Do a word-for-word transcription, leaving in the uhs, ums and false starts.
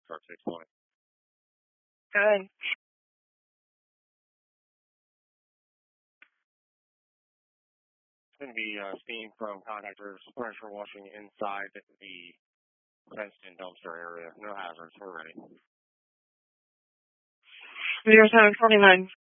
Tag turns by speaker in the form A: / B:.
A: truck six twenty.
B: Good.
A: It's going to be uh, steam from contactors, pressure washing inside the fenced-in dumpster area. No hazards. We're ready.
B: zero seven forty-nine.